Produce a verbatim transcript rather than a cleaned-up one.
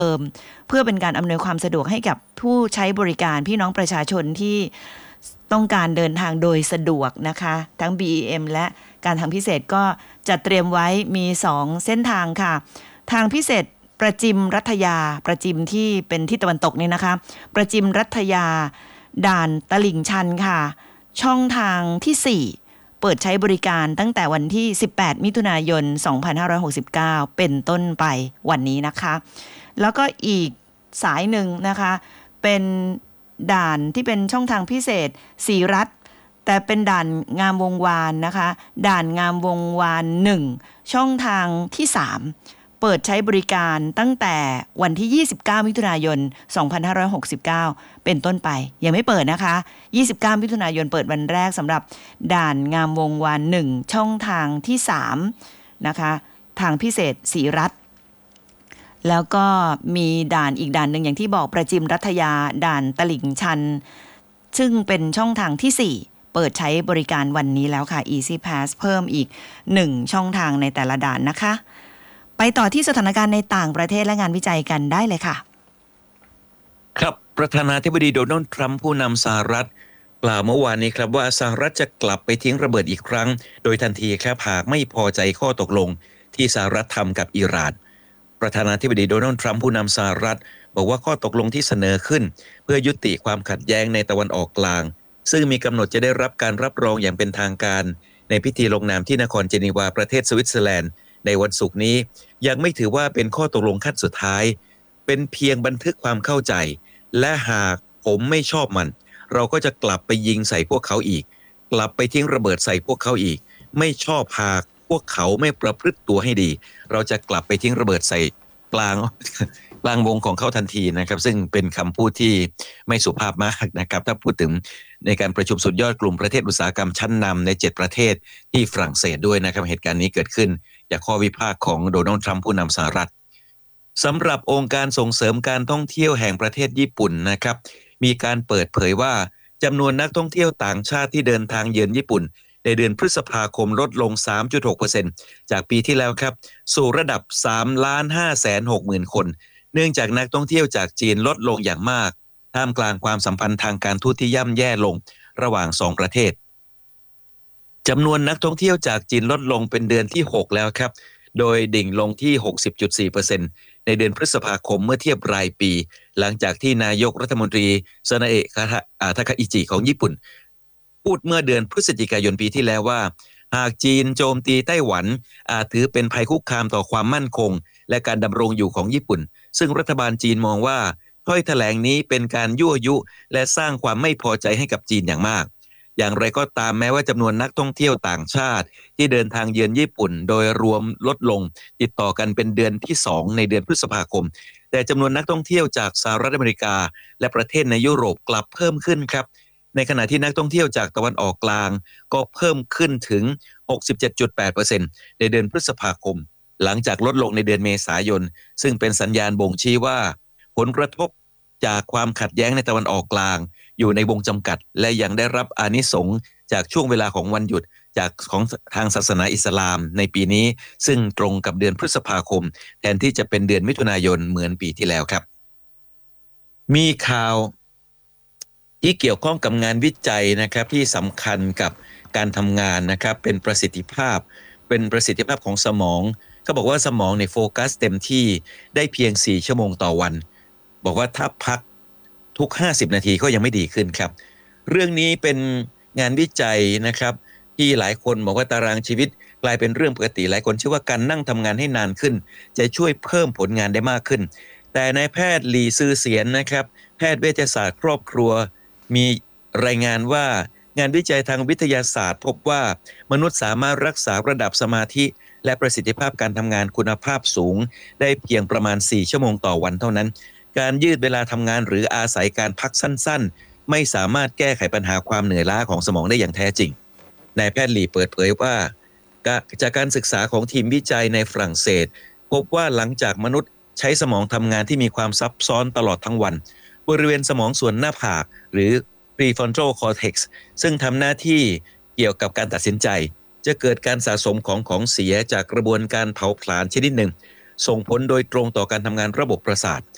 เติมเพื่อเป็นการอำนวยความสะดวกให้กับผู้ใช้บริการพี่น้องประชาชนที่ต้องการเดินทางโดยสะดวกนะคะทั้ง บี อี เอ็ม และการทางพิเศษก็จัดเตรียมไว้มีสองเส้นทางค่ะทางพิเศษประจิมรัฐยาประจิมที่เป็นที่ตะวันตกนี่นะคะประจิมรัฐยาด่านตลิ่งชันค่ะช่องทางที่สี่เปิดใช้บริการตั้งแต่วันที่สิบแปดมิถุนายนสองพันห้าร้อยหกสิบเก้าเป็นต้นไปวันนี้นะคะแล้วก็อีกสายหนึ่งนะคะเป็นด่านที่เป็นช่องทางพิเศษสีรัฐแต่เป็นด่านงามวงวานนะคะด่านงามวงวานหนึ่งช่องทางที่สามเปิดใช้บริการตั้งแต่วันที่ยี่สิบเก้ามิถุนายนสองพันห้าร้อยหกสิบเก้าเป็นต้นไปยังไม่เปิดนะคะยี่สิบเก้ามิถุนายนเปิดวันแรกสำหรับด่านงามวงวานหนึ่งช่องทางที่สามนะคะทางพิเศษศรีรัฐแล้วก็มีด่านอีกด่านหนึ่งอย่างที่บอกประจิมรัฐยาด่านตลิ่งชันซึ่งเป็นช่องทางที่สี่เปิดใช้บริการวันนี้แล้วค่ะ Easy Pass เพิ่มอีกหนึ่งช่องทางในแต่ละด่านนะคะไปต่อที่สถานการณ์ในต่างประเทศและงานวิจัยกันได้เลยค่ะครับประธานาธิบดีโดนัลด์ทรัมป์ผู้นำสหรัฐกล่าวเมื่อวานนี้ครับว่าสหรัฐจะกลับไปทิ้งระเบิดอีกครั้งโดยทันทีครับหากไม่พอใจข้อตกลงที่สหรัฐทำกับอิหร่านประธานาธิบดีโดนัลด์ทรัมป์ผู้นำสหรัฐบอกว่าข้อตกลงที่เสนอขึ้นเพื่อยุติความขัดแย้งในตะวันออกกลางซึ่งมีกำหนดจะได้รับการรับรองอย่างเป็นทางการในพิธีลงนามที่นครเจนีวาประเทศสวิตเซอร์แลนด์ในวันศุกร์นี้ยังไม่ถือว่าเป็นข้อตกลงขั้นสุดท้ายเป็นเพียงบันทึกความเข้าใจและหากผมไม่ชอบมันเราก็จะกลับไปยิงใส่พวกเขาอีกกลับไปทิ้งระเบิดใส่พวกเขาอีกไม่ชอบหากพวกเขาไม่ประพฤติตัวให้ดีเราจะกลับไปทิ้งระเบิดใส่กลางกลางวงของเขาทันทีนะครับซึ่งเป็นคำพูดที่ไม่สุภาพมากนะครับถ้าพูดถึงในการประชุมสุดยอดกลุ่มประเทศอุตสาหกรรมชั้นนำในเจ็ดประเทศที่ฝรั่งเศสด้วยนะครับเหตุการณ์นี้เกิดขึ้นจากข้อวิพากษ์ของโดนัลด์ทรัมป์ผู้นำสหรัฐสำหรับองค์การส่งเสริมการท่องเที่ยวแห่งประเทศญี่ปุ่นนะครับมีการเปิดเผยว่าจำนวนนักท่องเที่ยวต่างชาติที่เดินทางเยือนญี่ปุ่นในเดือนพฤษภาคมลดลง สามจุดหกเปอร์เซ็นต์ จากปีที่แล้วครับสู่ระดับ สามล้านห้าแสนหกหมื่น คนเนื่องจากนักท่องเที่ยวจากจีนลดลงอย่างมากท่ามกลางความสัมพันธ์ทางการทูตที่ย่ำแย่ลงระหว่างสองประเทศจำนวนนักท่องเที่ยวจากจีนลดลงเป็นเดือนที่หกแล้วครับโดยดิ่งลงที่ หกสิบจุดสี่เปอร์เซ็นต์ ในเดือนพฤษภาคมเมื่อเทียบรายปีหลังจากที่นายกรัฐมนตรีซานาเอะทาคาอิจิของญี่ปุ่นพูดเมื่อเดือนพฤศจิกายนปีที่แล้วว่าหากจีนโจมตีไต้หวันอาจถือเป็นภัยคุกคามต่อความมั่นคงและการดำรงอยู่ของญี่ปุ่นซึ่งรัฐบาลจีนมองว่าถ้อยแถลงนี้เป็นการยั่วยุและสร้างความไม่พอใจให้กับจีนอย่างมากอย่างไรก็ตามแม้ว่าจำนวนนักท่องเที่ยวต่างชาติที่เดินทางเยือนญี่ปุ่นโดยรวมลดลงติดต่อกันเป็นเดือนที่สองในเดือนพฤษภาคมแต่จำนวนนักท่องเที่ยวจากสหรัฐอเมริกาและประเทศในยุโรปกลับเพิ่มขึ้นครับในขณะที่นักท่องเที่ยวจากตะวันออกกลางก็เพิ่มขึ้นถึง หกสิบเจ็ดจุดแปดเปอร์เซ็นต์ ในเดือนพฤษภาคมหลังจากลดลงในเดือนเมษายนซึ่งเป็นสัญญาณบ่งชี้ว่าผลกระทบจากความขัดแย้งในตะวันออกกลางอยู่ในวงจำกัดและยังได้รับอานิสงส์จากช่วงเวลาของวันหยุดจากของทางศาสนาอิสลามในปีนี้ซึ่งตรงกับเดือนพฤษภาคมแทนที่จะเป็นเดือนมิถุนายนเหมือนปีที่แล้วครับมีข่าวที่เกี่ยวข้องกับงานวิจัยนะครับที่สำคัญกับการทำงานนะครับเป็นประสิทธิภาพเป็นประสิทธิภาพของสมองเขาบอกว่าสมองในโฟกัสเต็มที่ได้เพียงสี่ชั่วโมงต่อวันบอกว่าถ้าพักทุกห้าสิบนาทีก็ยังไม่ดีขึ้นครับเรื่องนี้เป็นงานวิจัยนะครับที่หลายคนบอกว่าตารางชีวิตกลายเป็นเรื่องปกติหลายคนเชื่อว่าการนั่งทำงานให้นานขึ้นจะช่วยเพิ่มผลงานได้มากขึ้นแต่นายแพทย์หลี่ซือเสียนนะครับแพทย์เวชศาสตร์ครอบครัวมีรายงานว่างานวิจัยทางวิทยาศาสตร์พบว่ามนุษย์สามารถรักษาระดับสมาธิและประสิทธิภาพการทำงานคุณภาพสูงได้เพียงประมาณสี่ชั่วโมงต่อวันเท่านั้นการยืดเวลาทำงานหรืออาศัยการพักสั้นๆไม่สามารถแก้ไขปัญหาความเหนื่อยล้าของสมองได้อย่างแท้จริงนายแพทย์หลี่เปิดเผยว่าจากการศึกษาของทีมวิจัยในฝรั่งเศสพบว่าหลังจากมนุษย์ใช้สมองทำงานที่มีความซับซ้อนตลอดทั้งวันบริเวณสมองส่วนหน้าผากหรือ prefrontal cortex ซึ่งทำหน้าที่เกี่ยวกับการตัดสินใจจะเกิดการสะสมของของเสียจากกระบวนการเผาผลาญชนิดหนึ่งส่งผลโดยตรงต่อการทำงานระบบประสาท